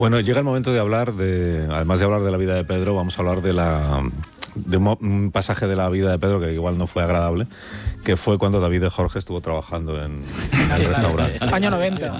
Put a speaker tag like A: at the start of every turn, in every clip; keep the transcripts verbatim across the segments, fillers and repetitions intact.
A: Bueno, llega el momento de hablar de, además de hablar de la vida de Pedro, vamos a hablar de la de un pasaje de la vida de Pedro que igual no fue agradable, que fue cuando David de Jorge estuvo trabajando en, en el restaurante.
B: Año noventa.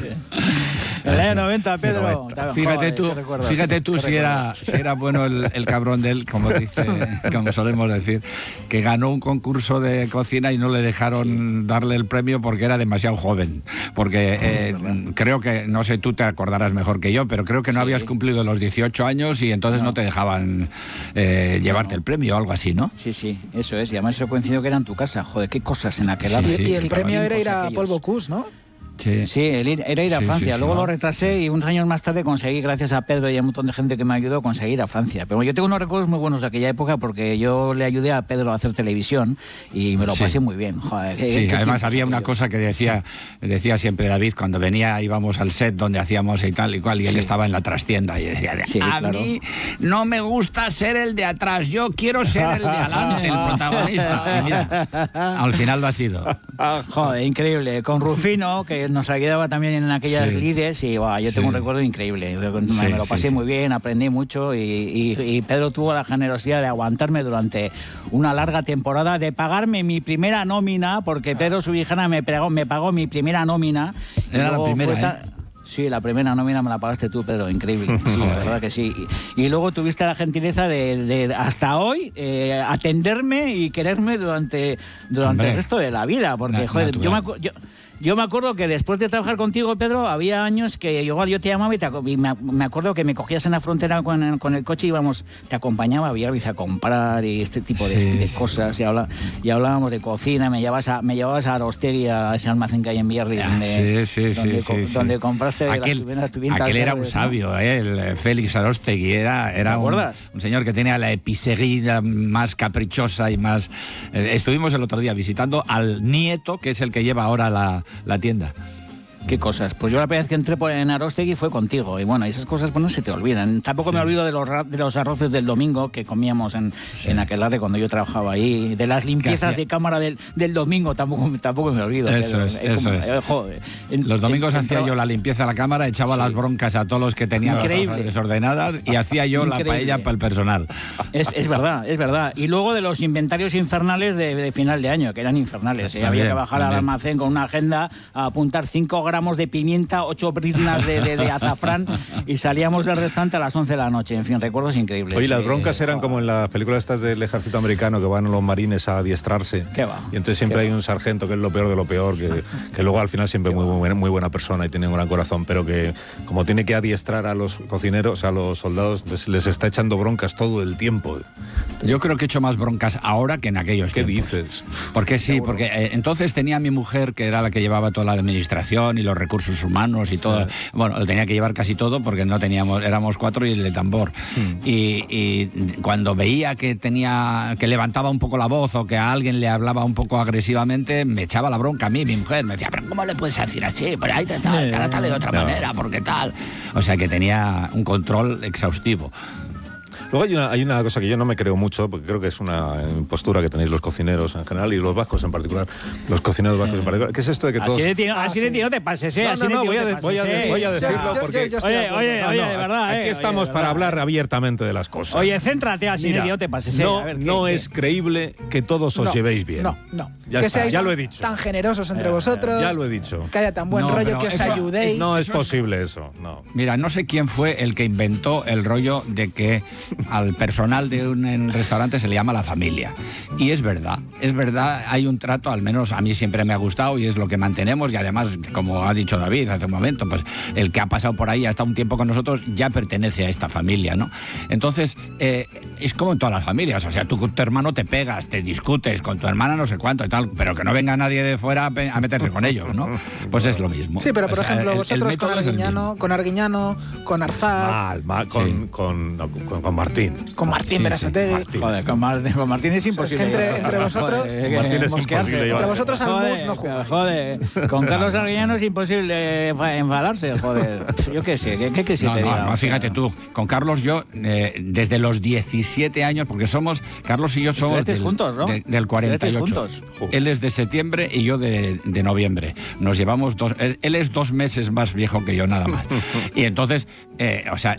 C: El año noventa, Pedro.
D: Fíjate tú, fíjate tú si era, si era bueno el, el cabrón de él, como dice, como solemos decir, que ganó un concurso de cocina y no le dejaron sí. darle el premio porque era demasiado joven. Porque eh, creo que, no sé, tú te acordarás mejor que yo, pero creo que no sí. habías cumplido los dieciocho años y entonces no, no te dejaban eh, llevarte no. el premio o algo así, ¿no?
C: Sí, sí, eso es. Y además eso coincidió que era en tu casa. Joder, qué cosas en aquel año.
B: Sí, sí. Y el premio era ir a Paul Bocuse, ¿no?
C: Sí, sí el ir, era ir a
D: sí,
C: Francia.
D: Sí,
C: Luego
D: sí,
C: lo retrasé y unos años más tarde conseguí, gracias a Pedro y a un montón de gente que me ayudó, a conseguir a Francia. Pero yo tengo unos recuerdos muy buenos de aquella época porque yo le ayudé a Pedro a hacer televisión y me lo pasé sí. muy bien. Joder,
D: sí, además había una cosa que decía decía siempre David cuando venía, íbamos al set donde hacíamos y tal y cual, y sí. él estaba en la trastienda y decía, sí, a claro. mí no me gusta ser el de atrás, yo quiero ser el de adelante, el protagonista. Y mira, al final lo ha sido.
C: Joder, increíble. Con Rufino, que nos ayudaba también en aquellas sí. lides y wow, yo tengo sí. un recuerdo increíble. Me, sí, me lo pasé sí, muy sí. bien, aprendí mucho y, y, y Pedro tuvo la generosidad de aguantarme durante una larga temporada, de pagarme mi primera nómina, porque Pedro Subijana me pagó, me pagó mi primera nómina.
D: Era la primera, ¿eh? Ta-
C: Sí, la primera nómina me la pagaste tú, Pedro, increíble. Sí, la verdad que sí. Y, y luego tuviste la gentileza de, de hasta hoy, eh, atenderme y quererme durante, durante el resto de la vida, porque, joder, yo me acuerdo... Yo me acuerdo que después de trabajar contigo, Pedro, había años que igual yo te llamaba y, te, y me, me acuerdo que me cogías en la frontera con el, con el coche y íbamos, te acompañaba a Biarritz a comprar y este tipo de, sí, de cosas sí. y, habla, y hablábamos de cocina, me llevabas a, me llevabas a Arostegui, a ese almacén que hay en Biarritz,
D: ah,
C: donde,
D: sí, sí,
C: donde,
D: sí,
C: co,
D: sí,
C: donde
D: sí.
C: compraste
D: aquel,
C: las primeras pimientas.
D: Aquel era
C: verdes,
D: un sabio, ¿no? ¿eh? El Félix Arostegui era, era un, un señor que tenía la episeguía más caprichosa y más... Eh, estuvimos el otro día visitando al nieto, que es el que lleva ahora la, la tienda.
C: ¿Qué cosas? Pues yo la primera vez que entré por en Arostegui fue contigo. Y bueno, esas cosas pues no se te olvidan. Tampoco sí. me olvido de los, de los arroces del domingo que comíamos en, sí. en Aquelarre cuando yo trabajaba ahí. De las limpiezas de cámara del, del domingo tampoco, tampoco me olvido.
D: Eso pero, es, eh, eso como, es. Eh, joder, en, los domingos en, hacía en, yo la limpieza de la cámara, echaba sí. las broncas a todos los que tenían Increíble. las cosas desordenadas y hacía yo Increíble. la paella para el personal.
C: Es, es verdad, es verdad. Y luego de los inventarios infernales de, de final de año, que eran infernales. ¿eh? Había que bajar también. al almacén con una agenda a apuntar cinco gramos de pimienta, ocho briznas de, de, de azafrán y salíamos del restaurante a las once de la noche. En fin, recuerdos increíbles.
A: Oye, las broncas eh, eran oh. como en las películas estas del ejército americano que van los marines a adiestrarse.
C: ¿Qué va?
A: Y entonces siempre
C: ¿Qué
A: hay
C: va?
A: un sargento que es lo peor de lo peor, que, que luego al final siempre es muy, muy, buena, muy buena persona y tiene un gran corazón, pero que como tiene que adiestrar a los cocineros, a los soldados, les, les está echando broncas todo el tiempo.
D: Yo creo que he hecho más broncas ahora que en aquellos
A: ¿Qué
D: tiempos.
A: dices?
D: Porque sí, Seguro. porque eh, entonces tenía a mi mujer, que era la que llevaba toda la administración y los recursos humanos y sí. todo, bueno, lo tenía que llevar casi todo porque no teníamos, éramos cuatro y el de tambor. Hmm. Y, y cuando veía que tenía, que levantaba un poco la voz o que a alguien le hablaba un poco agresivamente, me echaba la bronca a mí, mi mujer, me decía, pero ¿cómo le puedes decir así? Pero ahí te tal, trátale de otra no. manera, porque tal. O sea que tenía un control exhaustivo.
A: Luego hay una, hay una cosa que yo no me creo mucho, porque creo que es una impostura que tenéis los cocineros en general y los vascos en particular, los cocineros vascos en particular, ¿qué es esto de que todos...
C: Así de tío, así de tío no te pases, ¿eh?
A: No,
C: así
A: no, no,
C: de
A: voy a, de,
C: pases,
A: voy, a de, voy a decirlo
B: yo,
A: porque...
B: yo, yo
C: oye, oye,
A: no,
C: oye,
A: no,
C: de verdad,
A: aquí
C: eh,
A: estamos
C: oye,
A: para
C: verdad.
A: hablar abiertamente de las cosas.
C: Oye, céntrate, así
A: Mira,
C: de tío te pases, ¿eh?
A: No,
C: A ver, ¿qué,
A: no
C: qué?
A: es creíble que todos os
B: no,
A: llevéis bien.
B: No, no.
A: Ya
B: que
A: está,
B: seáis
A: ya lo he dicho.
B: tan generosos entre
A: eh,
B: vosotros.
A: Ya lo he dicho.
B: Que haya tan buen
D: no,
B: rollo que os
D: eso,
B: ayudéis.
A: No es posible eso, no.
D: Mira, no sé quién fue el que inventó el rollo de que al personal de un restaurante se le llama la familia. Y es verdad, es verdad, hay un trato, al menos a mí siempre me ha gustado y es lo que mantenemos y además, como ha dicho David hace un momento, pues el que ha pasado por ahí hasta un tiempo con nosotros ya pertenece a esta familia, ¿no? Entonces, eh, es como en todas las familias, o sea, tú con tu hermano te pegas, te discutes, con tu hermana no sé cuánto y tal, pero que no venga nadie de fuera a meterse con ellos, ¿no? Pues es lo mismo.
B: Sí, pero por
D: o sea,
B: ejemplo,
D: el,
B: vosotros
D: el
B: con Arguiñano, con Arguiñano, con Arzak...
A: Mal, mal, con, sí. con, no, con, con Martín.
B: Con Martín sí, Berasategui.
C: Sí. Joder, con, Mar, con Martín es imposible.
B: O sea, es que entre, entre vosotros...
A: Joder, Martín es imposible.
B: Entre vosotros al mus no jugáis.
C: Joder, con Carlos Arguiñano es imposible enfadarse, joder. Yo qué sé, ¿qué, qué, qué se
D: no,
C: te
D: no,
C: diga?
D: No, fíjate tú, con Carlos yo, eh, desde los diecisiete años, porque somos, Carlos y yo somos del,
C: juntos, ¿no?
D: de, del cuarenta y ocho.
C: Juntos.
D: Él es de septiembre y yo de, de noviembre. Nos llevamos dos, él, él es dos meses más viejo que yo, nada más. Y entonces, eh, o sea,